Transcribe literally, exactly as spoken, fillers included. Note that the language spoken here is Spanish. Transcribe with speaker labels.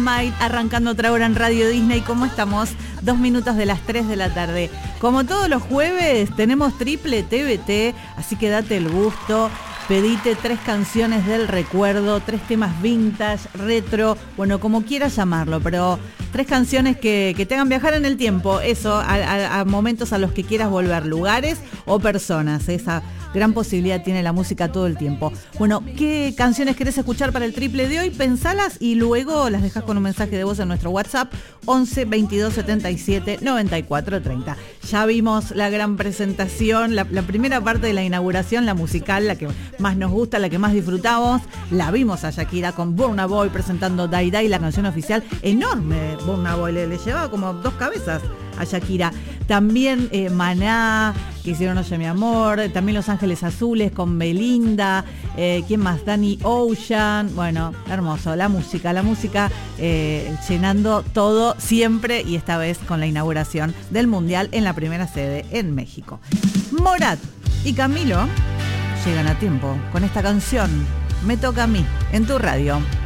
Speaker 1: Might, arrancando otra hora en Radio Disney. ¿Cómo estamos? Dos minutos de las tres de la tarde. Como todos los jueves, tenemos triple T V T, así que date el gusto. Pedite tres canciones del recuerdo, tres temas vintage, retro, bueno, como quieras llamarlo, pero tres canciones que, que te hagan viajar en el tiempo, eso, a, a, a momentos a los que quieras volver, lugares o personas. Esa gran posibilidad tiene la música todo el tiempo. Bueno, ¿qué canciones querés escuchar para el triple de hoy? Pensalas y luego las dejás con un mensaje de voz en nuestro WhatsApp once veintidós setenta y siete noventa y cuatro treinta. Ya vimos la gran presentación, la, la primera parte de la inauguración, la musical, la que más nos gusta, la que más disfrutamos. La vimos a Shakira con Burna Boy presentando Die Die, la canción oficial. Enorme Burna Boy, le, le llevaba como dos cabezas a Shakira. También eh, Maná, que hicieron Oye Mi Amor, también Los Ángeles Azules con Belinda, eh, ¿quién más? Danny Ocean. Bueno, hermoso, la música, la música eh, llenando todo siempre, y esta vez con la inauguración del Mundial en la primera sede en México. Morat y Camilo llegan a tiempo con esta canción, Me Toca a Mí, en tu radio.